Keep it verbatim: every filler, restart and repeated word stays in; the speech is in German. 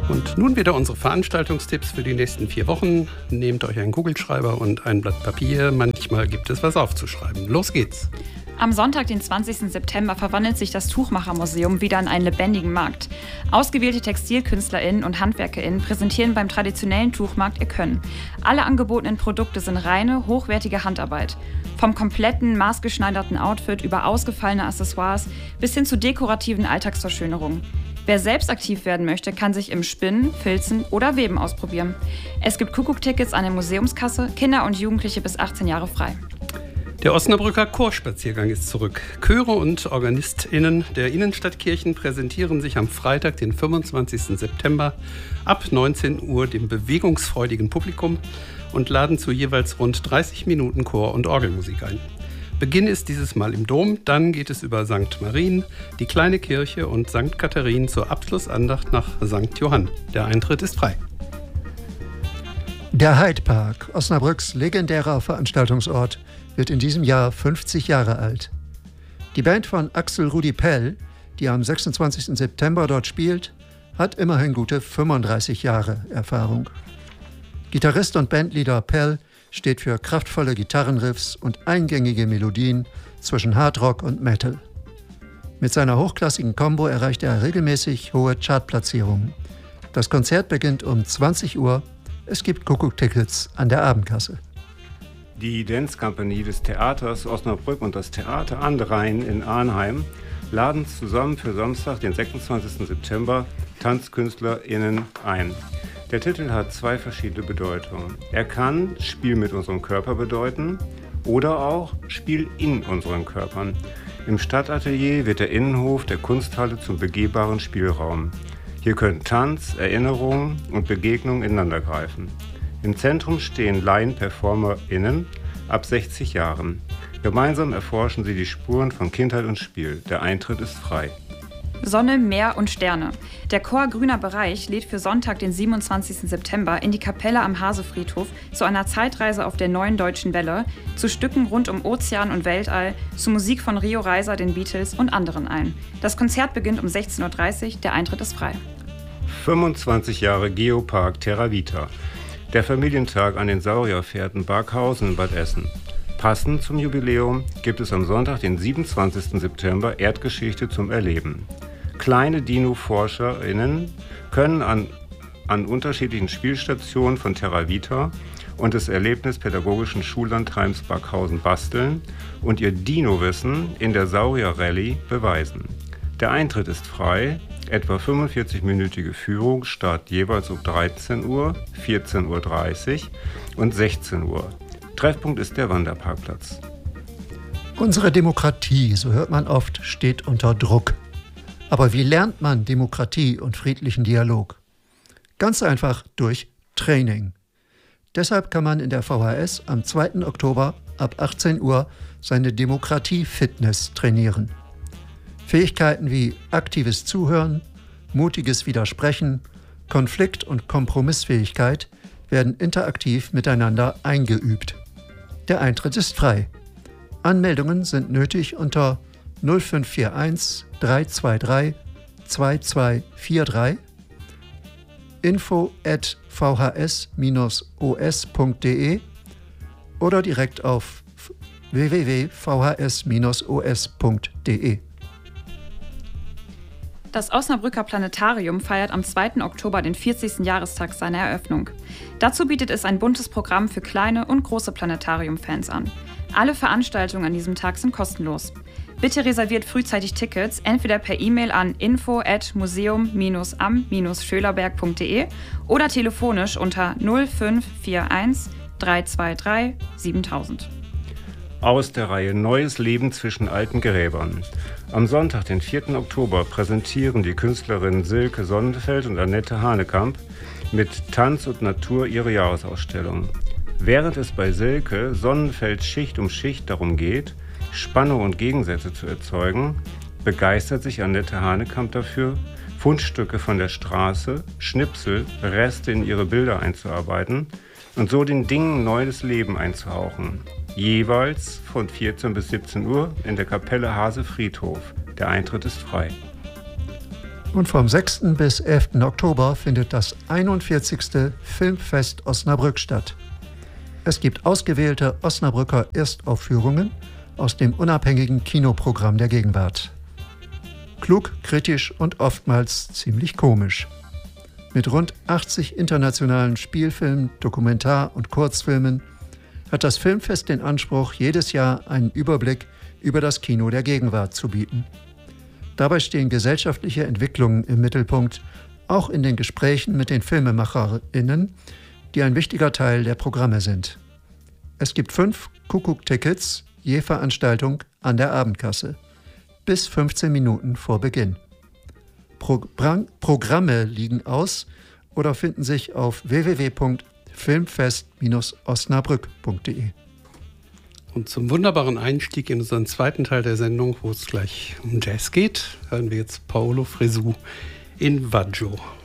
Und nun wieder unsere Veranstaltungstipps für die nächsten vier Wochen. Nehmt euch einen Kugelschreiber und ein Blatt Papier. Manchmal gibt es was aufzuschreiben. Los geht's! Am Sonntag, den zwanzigsten September, verwandelt sich das Tuchmachermuseum wieder in einen lebendigen Markt. Ausgewählte TextilkünstlerInnen und HandwerkerInnen präsentieren beim traditionellen Tuchmarkt ihr Können. Alle angebotenen Produkte sind reine, hochwertige Handarbeit. Vom kompletten, maßgeschneiderten Outfit über ausgefallene Accessoires bis hin zu dekorativen Alltagsverschönerungen. Wer selbst aktiv werden möchte, kann sich im Spinnen, Filzen oder Weben ausprobieren. Es gibt Kuckuck-Tickets an der Museumskasse, Kinder und Jugendliche bis achtzehn Jahre frei. Der Osnabrücker Chorspaziergang ist zurück. Chöre und OrganistInnen der Innenstadtkirchen präsentieren sich am Freitag, den fünfundzwanzigsten September ab neunzehn Uhr dem bewegungsfreudigen Publikum und laden zu jeweils rund dreißig Minuten Chor- und Orgelmusik ein. Beginn ist dieses Mal im Dom, dann geht es über Sankt Marien, die kleine Kirche und Sankt Katharin zur Abschlussandacht nach Sankt Johann. Der Eintritt ist frei. Der Hyde Park, Osnabrücks legendärer Veranstaltungsort, wird in diesem Jahr fünfzig Jahre alt. Die Band von Axel Rudi Pell, die am sechsundzwanzigsten September dort spielt, hat immerhin gute fünfunddreißig Jahre Erfahrung. Gitarrist und Bandleader Pell steht für kraftvolle Gitarrenriffs und eingängige Melodien zwischen Hardrock und Metal. Mit seiner hochklassigen Combo erreicht er regelmäßig hohe Chartplatzierungen. Das Konzert beginnt um zwanzig Uhr. Es gibt Kuckuck-Tickets an der Abendkasse. Die Dance Company des Theaters Osnabrück und das Theater An der Rhein in Arnheim laden zusammen für Samstag, den sechsundzwanzigsten September, TanzkünstlerInnen ein. Der Titel hat zwei verschiedene Bedeutungen. Er kann Spiel mit unserem Körper bedeuten oder auch Spiel in unseren Körpern. Im Stadtatelier wird der Innenhof der Kunsthalle zum begehbaren Spielraum. Hier können Tanz, Erinnerungen und Begegnungen ineinandergreifen. Im Zentrum stehen Laien-PerformerInnen ab sechzig Jahren. Gemeinsam erforschen sie die Spuren von Kindheit und Spiel. Der Eintritt ist frei. Sonne, Meer und Sterne. Der Chor Grüner Bereich lädt für Sonntag, den siebenundzwanzigsten September, in die Kapelle am Hasefriedhof zu einer Zeitreise auf der Neuen Deutschen Welle, zu Stücken rund um Ozean und Weltall, zu Musik von Rio Reiser, den Beatles und anderen ein. Das Konzert beginnt um sechzehn Uhr dreißig, der Eintritt ist frei. fünfundzwanzig Jahre Geopark Terra Vita. Der Familientag an den Saurierfährten Barkhausen in Bad Essen. Passend zum Jubiläum gibt es am Sonntag, den siebenundzwanzigsten September, Erdgeschichte zum Erleben. Kleine Dino-ForscherInnen können an, an unterschiedlichen Spielstationen von Terra Vita und des Erlebnispädagogischen Schullandheims Barkhausen basteln und ihr Dino-Wissen in der Saurier-Rallye beweisen. Der Eintritt ist frei, etwa fünfundvierzig-minütige Führung, Start jeweils um dreizehn Uhr, vierzehn Uhr dreißig und sechzehn Uhr. Treffpunkt ist der Wanderparkplatz. Unsere Demokratie, so hört man oft, steht unter Druck. Aber wie lernt man Demokratie und friedlichen Dialog? Ganz einfach durch Training. Deshalb kann man in der V H S am zweiten Oktober ab achtzehn Uhr seine Demokratie-Fitness trainieren. Fähigkeiten wie aktives Zuhören, mutiges Widersprechen, Konflikt- und Kompromissfähigkeit werden interaktiv miteinander eingeübt. Der Eintritt ist frei. Anmeldungen sind nötig unter null fünf vier eins drei zwei drei zwei zwei vier drei, info at v h s o s punkt d e oder direkt auf w w w punkt v h s o s punkt d e. Das Osnabrücker Planetarium feiert am zweiten Oktober den vierzigsten Jahrestag seiner Eröffnung. Dazu bietet es ein buntes Programm für kleine und große Planetarium-Fans an. Alle Veranstaltungen an diesem Tag sind kostenlos. Bitte reserviert frühzeitig Tickets, entweder per E-Mail an info at museum am schölerberg punkt d e oder telefonisch unter null fünf vier eins drei zwei drei siebentausend. Aus der Reihe Neues Leben zwischen alten Gräbern. Am Sonntag, den vierten Oktober, präsentieren die Künstlerinnen Silke Sonnenfeld und Annette Hanekamp mit Tanz und Natur ihre Jahresausstellung. Während es bei Silke Sonnenfeld Schicht um Schicht darum geht, Spannung und Gegensätze zu erzeugen, begeistert sich Annette Hanekamp dafür, Fundstücke von der Straße, Schnipsel, Reste in ihre Bilder einzuarbeiten und so den Dingen neues Leben einzuhauchen. Jeweils von vierzehn bis siebzehn Uhr in der Kapelle Hasefriedhof. Der Eintritt ist frei. Und vom sechsten bis elften Oktober findet das einundvierzigste Filmfest Osnabrück statt. Es gibt ausgewählte Osnabrücker Erstaufführungen aus dem unabhängigen Kinoprogramm der Gegenwart. Klug, kritisch und oftmals ziemlich komisch. Mit rund achtzig internationalen Spielfilmen, Dokumentar- und Kurzfilmen hat das Filmfest den Anspruch, jedes Jahr einen Überblick über das Kino der Gegenwart zu bieten. Dabei stehen gesellschaftliche Entwicklungen im Mittelpunkt, auch in den Gesprächen mit den FilmemacherInnen, die ein wichtiger Teil der Programme sind. Es gibt fünf Kuckuck-Tickets je Veranstaltung an der Abendkasse, bis fünfzehn Minuten vor Beginn. Pro- Programme liegen aus oder finden sich auf w w w punkt filmfest Bindestrich osnabrück punkt de. Und zum wunderbaren Einstieg in unseren zweiten Teil der Sendung, wo es gleich um Jazz geht, hören wir jetzt Paolo Fresu in Waggio.